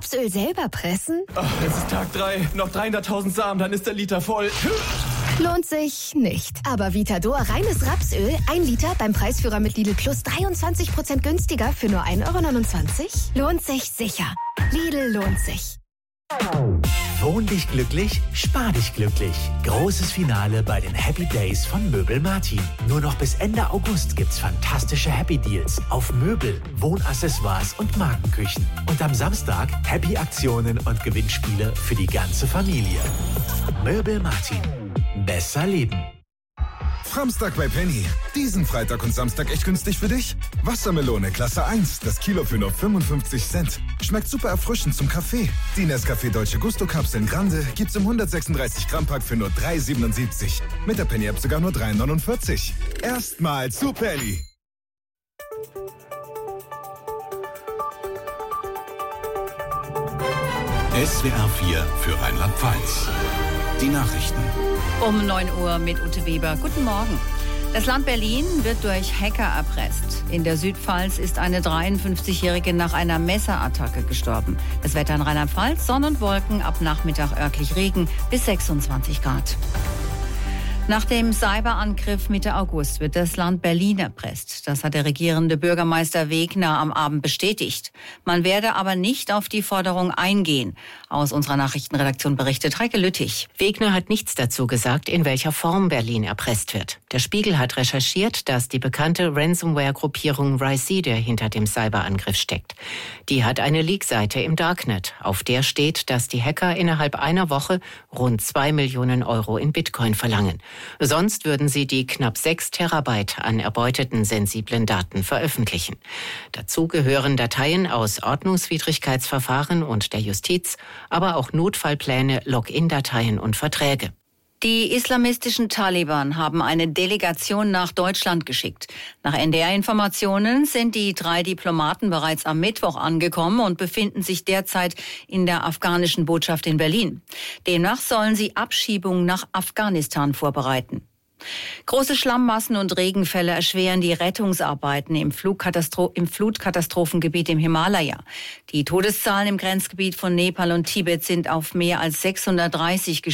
Rapsöl selber pressen? Oh, es ist Tag 3, noch 300.000 Samen, dann ist der Liter voll. Lohnt sich nicht. Aber Vitador reines Rapsöl, 1 Liter beim Preisführer mit Lidl Plus 23% günstiger für nur 1,29 €? Lohnt sich sicher. Lidl lohnt sich. Wohn dich glücklich, spar dich glücklich. Großes Finale bei den Happy Days von Möbel Martin. Nur noch bis Ende August gibt's fantastische Happy Deals auf Möbel, Wohnaccessoires und Markenküchen. Und am Samstag Happy Aktionen und Gewinnspiele für die ganze Familie. Möbel Martin. Besser leben. Samstag bei Penny. Diesen Freitag und Samstag echt günstig für dich? Wassermelone Klasse 1, das Kilo für nur 55 Cent. Schmeckt super erfrischend zum Kaffee. Die Nescafé Dolce Gusto Kapseln Grande gibt's im 136 Gramm Pack für nur 3,77. Mit der Penny App sogar nur 3,49. Erstmal zu Penny. SWR 4 für Rheinland-Pfalz. Die Nachrichten. Um 9 Uhr mit Ute Weber. Guten Morgen. Das Land Berlin wird durch Hacker erpresst. In der Südpfalz ist eine 53-Jährige nach einer Messerattacke gestorben. Das Wetter in Rheinland-Pfalz, Sonne und Wolken, ab Nachmittag örtlich Regen bis 26 Grad. Nach dem Cyberangriff Mitte August wird das Land Berlin erpresst. Das hat der regierende Bürgermeister Wegner am Abend bestätigt. Man werde aber nicht auf die Forderung eingehen. Aus unserer Nachrichtenredaktion berichtet Heike Lüttich. Wegner hat nichts dazu gesagt, in welcher Form Berlin erpresst wird. Der Spiegel hat recherchiert, dass die bekannte Ransomware-Gruppierung Ricida hinter dem Cyberangriff steckt. Die hat eine Leak-Seite im Darknet. Auf der steht, dass die Hacker innerhalb einer Woche rund 2 Millionen Euro in Bitcoin verlangen. Sonst würden sie die knapp 6 Terabyte an erbeuteten sensiblen Daten veröffentlichen. Dazu gehören Dateien aus Ordnungswidrigkeitsverfahren und der Justiz, aber auch Notfallpläne, Login-Dateien und Verträge. Die islamistischen Taliban haben eine Delegation nach Deutschland geschickt. Nach NDR-Informationen sind die 3 Diplomaten bereits am Mittwoch angekommen und befinden sich derzeit in der afghanischen Botschaft in Berlin. Demnach sollen sie Abschiebungen nach Afghanistan vorbereiten. Große Schlammmassen und Regenfälle erschweren die Rettungsarbeiten im Flutkatastrophengebiet im Himalaya. Die Todeszahlen im Grenzgebiet von Nepal und Tibet sind auf mehr als 630 gestiegen.